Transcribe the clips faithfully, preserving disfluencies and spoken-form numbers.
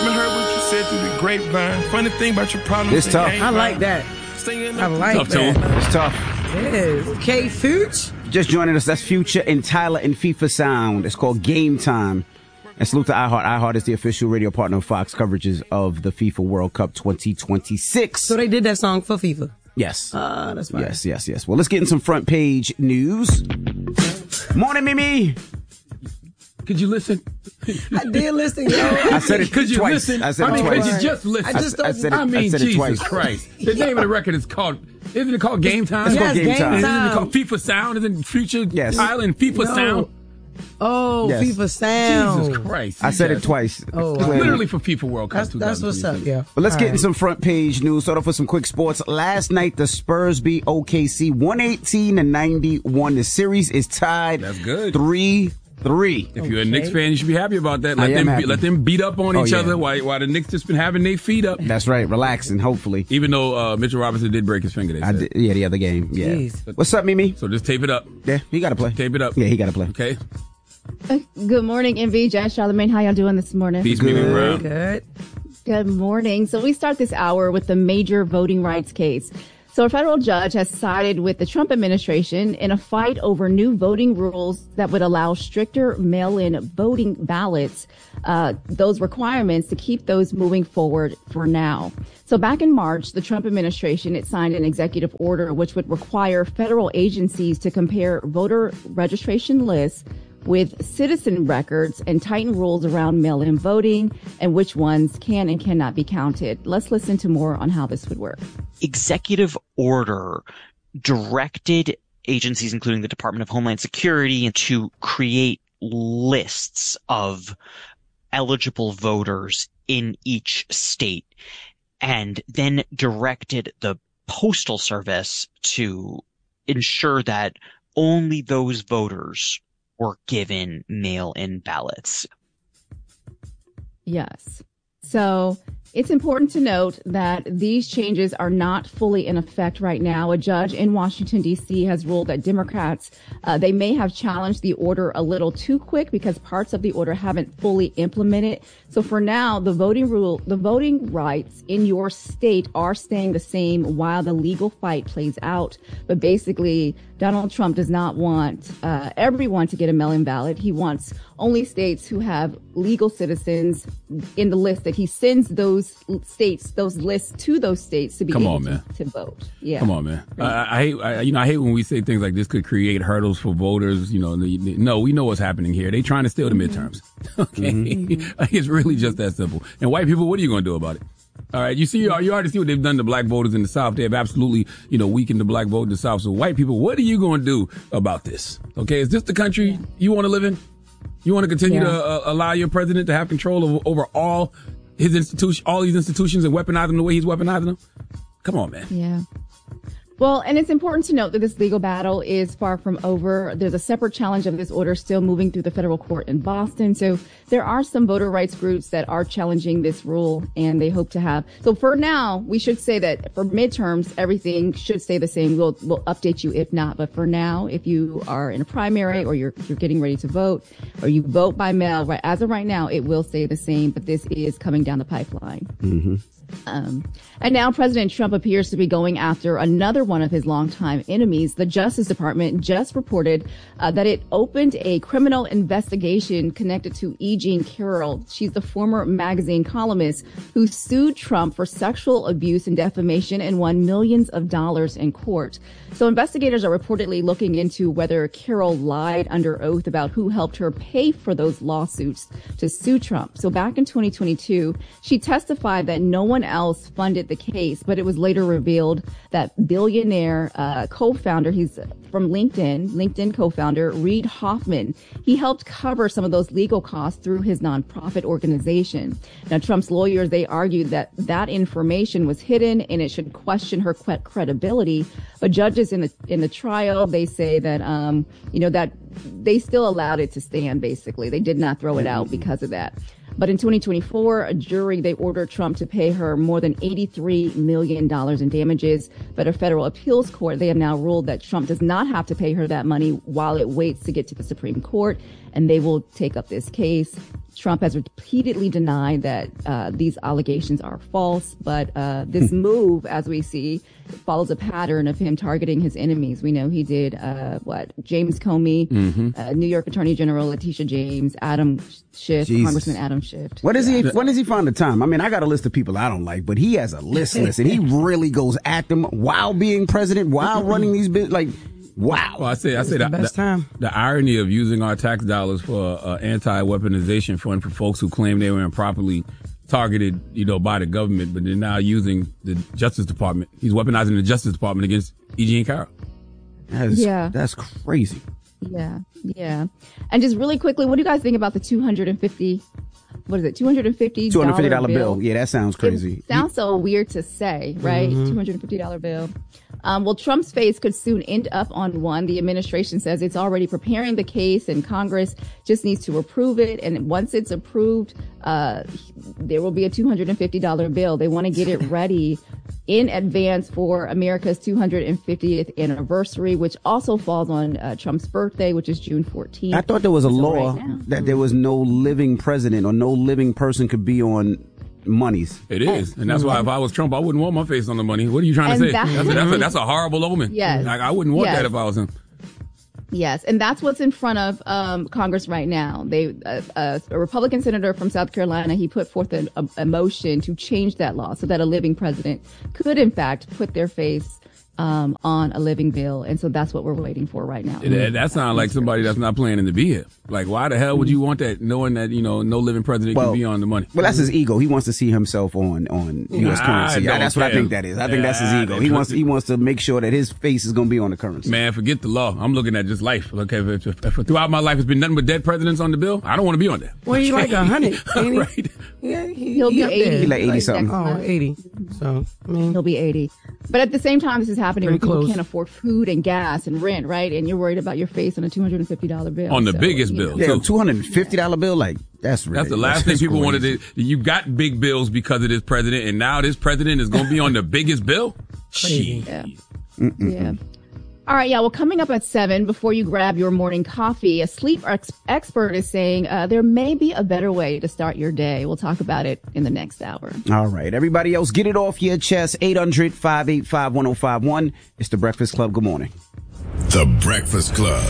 heard what you said through the grapevine. Funny thing about your problems. It's tough. I like that. I like tough that. tone. It's tough. It is. K Future. Just joining us, that's Future and Tyler and FIFA Sound. It's called Game Time. And salute to iHeart. iHeart is the official radio partner of Fox coverages of the FIFA World Cup twenty twenty-six. So they did that song for FIFA. Yes. Ah, uh, that's fine. Yes, yes, yes. Well, let's get in some front page news. Morning, Mimi. Could you listen? I did listen, yo. I said it Could you twice. listen? I said I it mean, twice. could you just listen? I just I said it, I mean, I said it Jesus twice. Christ. The name of the record is called, isn't it called Game Time? It's Yes, called Game, Game Time. Time. Isn't it called FIFA Sound? Isn't it Future Yes. Island FIFA No. Sound? Oh, Yes. FIFA Sound. Jesus Christ. I said it Yes. twice. Oh, Clearly. Literally for FIFA World Cup That's, that's what's up, yeah. But let's All get in right. some front page news. Start off with some quick sports. Last night, the Spurs beat O K C one eighteen to ninety-one. The series is tied. That's good. three three. If you're a Okay. Knicks fan, you should be happy about that. Let I am them happy. be, let them beat up on Oh, each yeah. other while, while the Knicks just been having their feet up. That's right. Relaxing, hopefully. Even though uh, Mitchell Robinson did break his finger, they I said. did, yeah, the other game. Yeah. Jeez. What's up, Mimi? So just tape it up. Yeah, he got to play. Tape it up. Yeah, he got to play. Okay. Good morning, M V, Jazz, Charlamagne. How y'all doing this morning? Peace, Mimi Brown. Good. Good morning. So we start this hour with the major voting rights case. So a federal judge has sided with the Trump administration in a fight over new voting rules that would allow stricter mail-in voting ballots, uh, those requirements to keep those moving forward for now. So back in March, the Trump administration, it signed an executive order which would require federal agencies to compare voter registration lists with citizen records and tighten rules around mail-in voting and which ones can and cannot be counted. Let's listen to more on how this would work. Executive order directed agencies, including the Department of Homeland Security, to create lists of eligible voters in each state, and then directed the Postal Service to ensure that only those voters were given mail-in ballots. Yes. So it's important to note that these changes are not fully in effect right now. A judge in Washington, D C has ruled that Democrats, uh, they may have challenged the order a little too quick because parts of the order haven't fully implemented. So for now, the voting rule, the voting rights in your state are staying the same while the legal fight plays out. But basically, Donald Trump does not want uh, everyone to get a mail-in ballot. He wants only states who have legal citizens in the list that he sends those states, those lists to those states to be Come able on, to, man. to vote. Yeah. Come on, man. I, I hate, I, you know, I hate when we say things like this could create hurdles for voters. You know, the, the, no, we know what's happening here. They trying to steal the midterms. Okay, mm-hmm. It's really just that simple. And white people, what are you going to do about it? All right, you see, you already see what they've done to black voters in the South. They have absolutely, you know, weakened the black vote in the South. So white people, what are you going to do about this? Okay, is this the country you want to live in? You want to continue Yeah. to uh, allow your president to have control over, over all his institution, all these institutions, and weaponize them the way he's weaponizing them? Come on, man. Yeah. Well, and it's important to note that this legal battle is far from over. There's a separate challenge of this order still moving through the federal court in Boston. So there are some voter rights groups that are challenging this rule, and they hope to have. So for now, we should say that for midterms, everything should stay the same. We'll, we'll update you if not. But for now, if you are in a primary or you're, you're getting ready to vote or you vote by mail, right, as of right now, it will stay the same. But this is coming down the pipeline. Mm-hmm. Um, and now President Trump appears to be going after another one of his longtime enemies. The Justice Department just reported uh, that it opened a criminal investigation connected to E. Jean Carroll. She's the former magazine columnist who sued Trump for sexual abuse and defamation and won millions of dollars in court. So investigators are reportedly looking into whether Carroll lied under oath about who helped her pay for those lawsuits to sue Trump. So back in twenty twenty-two, she testified that no one else funded the case, but it was later revealed that billionaire uh, co-founder, he's from LinkedIn, LinkedIn co-founder Reid Hoffman, he helped cover some of those legal costs through his nonprofit organization. Now, Trump's lawyers, they argued that that information was hidden and it should question her credibility. But judges in the in the trial, they say that um, you know that they still allowed it to stand. Basically, they did not throw it out because of that. But in twenty twenty-four, a jury, they ordered Trump to pay her more than eighty-three million dollars in damages. But a federal appeals court, they have now ruled that Trump does not have to pay her that money while it waits to get to the Supreme Court. And they will take up this case. Trump has repeatedly denied that uh, these allegations are false, but uh, this move, as we see, follows a pattern of him targeting his enemies. We know he did uh, what James Comey, mm-hmm. uh, New York Attorney General Letitia James, Adam Schiff, Jesus. Congressman Adam Schiff. What is yeah. he? When does he find the time? I mean, I got a list of people I don't like, but he has a list list, and he really goes at them while being president, while running these bit like. Wow. Well, I say, I say that the, best time. the irony of using our tax dollars for uh, anti-weaponization fund for folks who claim they were improperly targeted, you know, by the government, but they're now using the Justice Department. He's weaponizing the Justice Department against E. Jean Carroll. That is, yeah. That's crazy. Yeah. Yeah. And just really quickly, what do you guys think about the two hundred fifty What is it? two hundred fifty dollars two hundred fifty dollars bill. bill. Yeah, that sounds crazy. It sounds so weird to say, right? Mm-hmm. two hundred fifty dollars bill. Um, well, Trump's face could soon end up on one. The administration says it's already preparing the case and Congress just needs to approve it. And once it's approved, uh, there will be a two hundred fifty dollars bill. They want to get it ready in advance for America's two hundred fiftieth anniversary, which also falls on uh, Trump's birthday, which is June fourteenth. I thought there was a so law right that there was no living president or no living person could be on monies. It is. And that's why if I was Trump, I wouldn't want my face on the money. What are you trying and to say? That, that's, a, that's, a, that's a horrible omen. Yes. Like, I wouldn't want yes. that if I was him. Yes, and that's what's in front of um, Congress right now. They, uh, uh, a Republican senator from South Carolina, he put forth a, a, a motion to change that law so that a living president could, in fact, put their face um, on a living bill. And so that's what we're waiting for right now. That, that sounds like somebody that's not planning to be here. Like, why the hell would you want that, knowing that, you know, no living president well, can be on the money? Well, that's his ego. He wants to see himself on, on U S currency. Yeah, that's what I think that is. I think that's his ego. He wants he wants to make sure that his face is going to be on the currency. Man, forget the law. I'm looking at just life. Okay, if, if, if throughout my life it's been nothing but dead presidents on the bill, I don't want to be on that. Well, he's like a hundred. Right. Yeah, he, he'll be eighty. He's like eighty something. Oh, eighty. So, I mean, he'll be eighty. But at the same time, this is happening when people close. can't afford food and gas and rent, right? And you're worried about your face on a two hundred fifty dollars bill. On the so, biggest bill. Yeah, two hundred fifty dollars bill, like, that's ridiculous. That's the last thing people wanted to. You got big bills because of this president, and now this president is going to be on the biggest bill? Shit. Yeah. yeah. All right, yeah. Well, coming up at seven, before you grab your morning coffee, a sleep ex- expert is saying uh, there may be a better way to start your day. We'll talk about it in the next hour. All right. Everybody else, get it off your chest. eight hundred, five eight five, one oh five one. It's The Breakfast Club. Good morning. The Breakfast Club.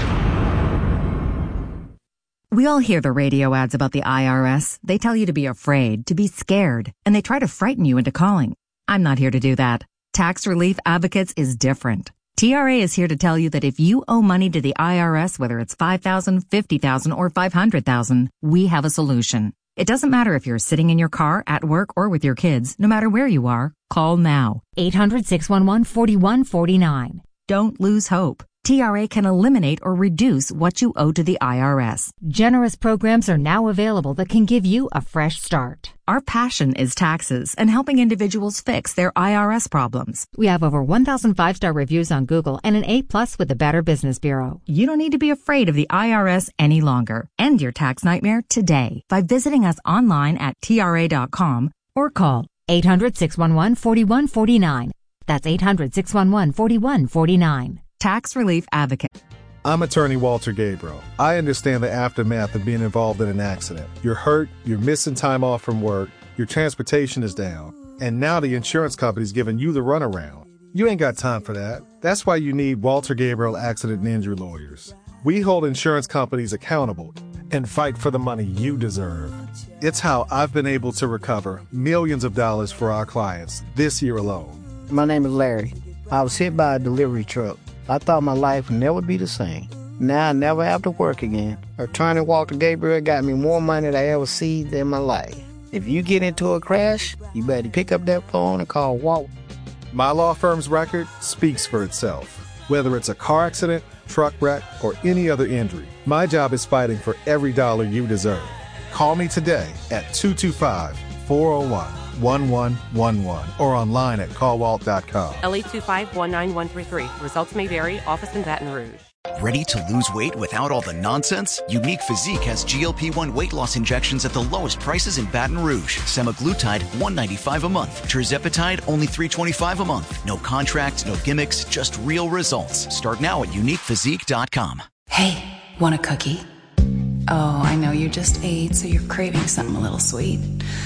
We all hear the radio ads about the I R S. They tell you to be afraid, to be scared, and they try to frighten you into calling. I'm not here to do that. Tax Relief Advocates is different. T R A is here to tell you that if you owe money to the I R S, whether it's five thousand dollars, fifty thousand dollars, or five hundred thousand dollars, we have a solution. It doesn't matter if you're sitting in your car, at work, or with your kids. No matter where you are, call now. eight hundred, six one one, four one four nine. Don't lose hope. T R A can eliminate or reduce what you owe to the I R S. Generous programs are now available that can give you a fresh start. Our passion is taxes and helping individuals fix their I R S problems. We have over one thousand five-star reviews on Google and an A plus with the Better Business Bureau. You don't need to be afraid of the I R S any longer. End your tax nightmare today by visiting us online at T R A dot com or call eight hundred, six one one, four one four nine. That's eight hundred, six one one, four one four nine. Tax Relief Advocate. I'm attorney Walter Gabriel. I understand the aftermath of being involved in an accident. You're hurt, you're missing time off from work, your transportation is down, and now the insurance company's giving you the runaround. You ain't got time for that. That's why you need Walter Gabriel Accident and Injury Lawyers. We hold insurance companies accountable and fight for the money you deserve. It's how I've been able to recover millions of dollars for our clients this year alone. My name is Larry. I was hit by a delivery truck. I thought my life would never be the same. Now I never have to work again. Attorney Walter Gabriel got me more money than I ever seen in my life. If you get into a crash, you better pick up that phone and call Walt. My law firm's record speaks for itself. Whether it's a car accident, truck wreck, or any other injury, my job is fighting for every dollar you deserve. Call me today at two two five, four oh one, one one one one or online at call walt dot com. L eight two five, one nine one three three. Results may vary. Office in Baton Rouge. Ready to lose weight without all the nonsense? Unique Physique has G L P one weight loss injections at the lowest prices in Baton Rouge. Semaglutide, one ninety-five a month. Tirzepatide, only three twenty-five a month. No contracts, no gimmicks, just real results. Start now at unique physique dot com. Hey, want a cookie? Oh, I know you just ate, so you're craving something a little sweet.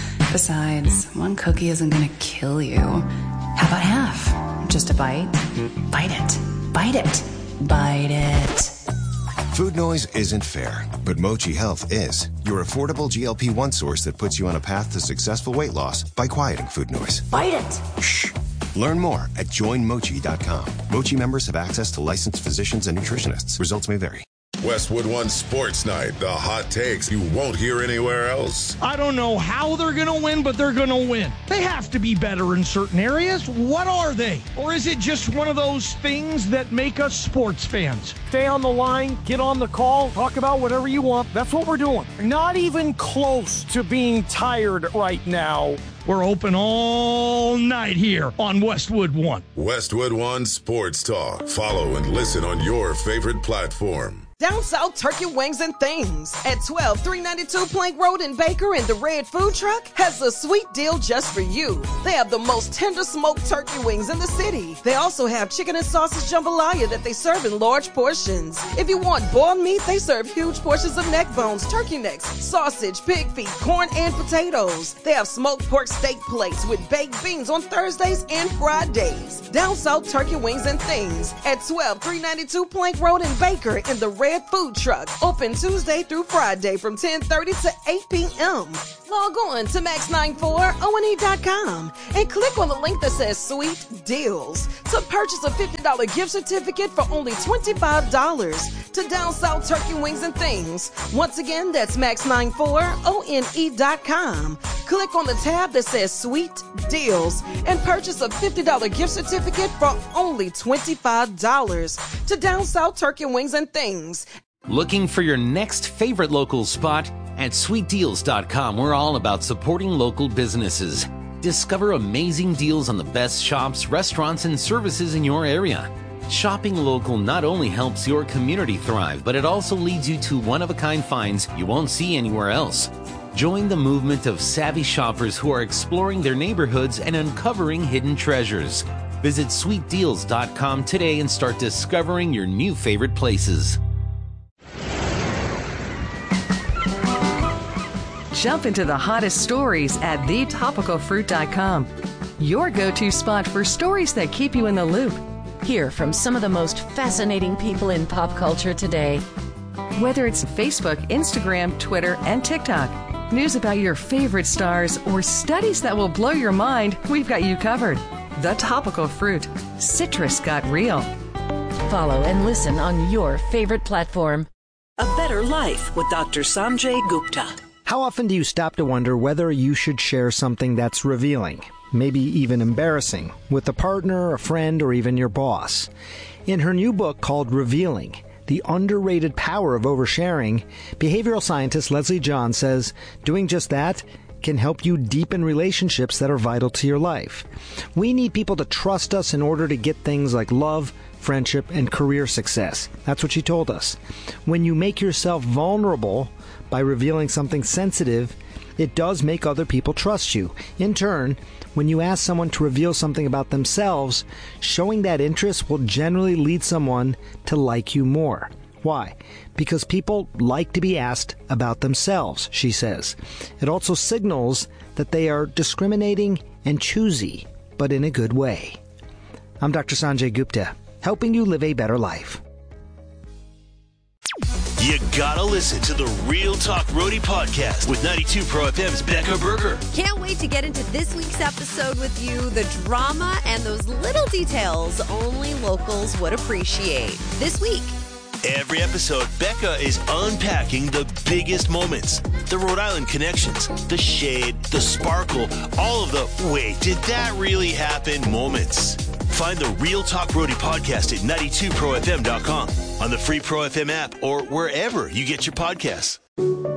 Besides, one cookie isn't gonna kill you. How about half? Just a bite? Bite it. Bite it. Bite it. Food noise isn't fair, but Mochi Health is. Your affordable G L P one source that puts you on a path to successful weight loss by quieting food noise. Bite it. Shh. Learn more at join mochi dot com. Mochi members have access to licensed physicians and nutritionists. Results may vary. Westwood One Sports Night. The hot takes you won't hear anywhere else. I don't know how they're going to win, but they're going to win. They have to be better in certain areas. What are they? Or is it just one of those things that make us sports fans? Stay on the line, get on the call, talk about whatever you want. That's what we're doing. Not even close to being tired right now. We're open all night here on Westwood One. Westwood One Sports Talk. Follow and listen on your favorite platform. Down South Turkey Wings and Things at twelve three ninety-two Plank Road in Baker, and the Red Food Truck has a sweet deal just for you. They have the most tender smoked turkey wings in the city. They also have chicken and sausage jambalaya that they serve in large portions. If you want boiled meat, they serve huge portions of neck bones, turkey necks, sausage, pig feet, corn, and potatoes. They have smoked pork steak plates with baked beans on Thursdays and Fridays. Down South Turkey Wings and Things at twelve three ninety-two Plank Road in Baker, and the Red Food Truck, open Tuesday through Friday from ten thirty to eight p.m. Log on to max nine four O N E dot com and click on the link that says Sweet Deals to purchase a fifty dollars gift certificate for only twenty-five dollars to Down South Turkey Wings and Things. Once again, that's max nine four O N E dot com. Click on the tab that says Sweet Deals and purchase a fifty dollars gift certificate for only twenty-five dollars to Down South Turkey Wings and Things. Looking for your next favorite local spot? At sweet deals dot com, we're all about supporting local businesses. Discover amazing deals on the best shops, restaurants, and services in your area. Shopping local not only helps your community thrive, but it also leads you to one-of-a-kind finds you won't see anywhere else. Join the movement of savvy shoppers who are exploring their neighborhoods and uncovering hidden treasures. Visit sweet deals dot com today and start discovering your new favorite places. Jump into the hottest stories at the topical fruit dot com. Your go-to spot for stories that keep you in the loop. Hear from some of the most fascinating people in pop culture today. Whether it's Facebook, Instagram, Twitter, and TikTok, news about your favorite stars, or studies that will blow your mind, we've got you covered. The Topical Fruit. Citrus got real. Follow and listen on your favorite platform. A Better Life with Doctor Sanjay Gupta. How often do you stop to wonder whether you should share something that's revealing, maybe even embarrassing, with a partner, a friend, or even your boss? In her new book called Revealing, The Underrated Power of Oversharing, behavioral scientist Leslie John says doing just that can help you deepen relationships that are vital to your life. We need people to trust us in order to get things like love, friendship, and career success. That's what she told us. When you make yourself vulnerable by revealing something sensitive, it does make other people trust you. In turn, when you ask someone to reveal something about themselves, showing that interest will generally lead someone to like you more. Why? Because people like to be asked about themselves, she says. It also signals that they are discriminating and choosy, but in a good way. I'm Doctor Sanjay Gupta, helping you live a better life. You gotta listen to the Real Talk Roadie podcast with ninety-two Pro F M's Becca Berger. Can't wait to get into this week's episode with you. The drama and those little details only locals would appreciate. This week. Every episode, Becca is unpacking the biggest moments, the Rhode Island connections, the shade, the sparkle, all of the wait, did that really happen moments. Find the Real Talk Roadie podcast at ninety-two pro f m dot com, on the free Pro F M app, or wherever you get your podcasts.